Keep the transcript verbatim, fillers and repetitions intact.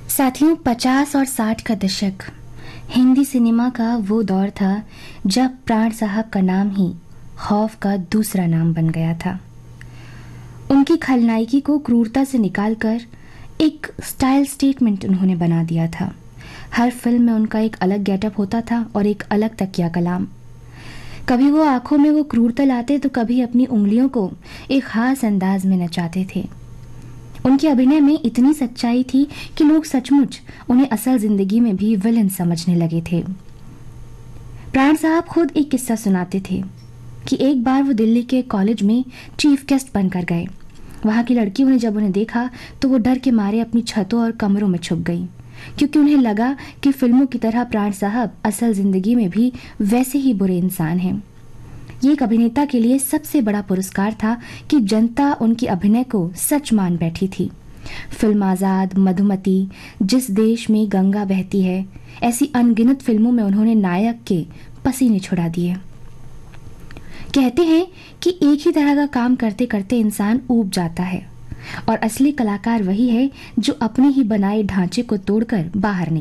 साथियों, पचास और साठ का दशक हिंदी सिनेमा का वो दौर था जब प्राण साहब का नाम ही खौफ का दूसरा नाम बन गया था। उनकी खलनायकी को क्रूरता से निकालकर एक स्टाइल स्टेटमेंट उन्होंने बना दिया था। हर फिल्म में उनका एक अलग गेटअप होता था और एक अलग तकिया कलाम। कभी वो आंखों में वो क्रूरता लाते तो कभी अपनी उंगलियों को एक खास अंदाज में नचाते थे। उनके अभिनय में इतनी सच्चाई थी कि लोग सचमुच उन्हें असल जिंदगी में भी विलन समझने लगे थे। प्राण साहब खुद एक किस्सा सुनाते थे कि एक बार वो दिल्ली के कॉलेज में चीफ गेस्ट बनकर गए। वहां की लड़कियों ने जब उन्हें देखा तो वो डर के मारे अपनी छतों और कमरों में छुप गई, क्योंकि उन्हें लगा कि फिल्मों की तरह प्राण साहब असल जिंदगी में भी वैसे ही बुरे इंसान हैं। ये एक अभिनेता के लिए सबसे बड़ा पुरस्कार था कि जनता उनके अभिनय को सच मान बैठी थी। फिल्म आजाद, मधुमती, जिस देश में गंगा बहती है, ऐसी अनगिनत फिल्मों में उन्होंने नायक के पसीने छुड़ा दिए। कहते हैं कि एक ही तरह का काम करते करते इंसान ऊब जाता है और असली कलाकार वही है जो अपने ही बनाए ढांचे को तोड़कर बाहर निकले।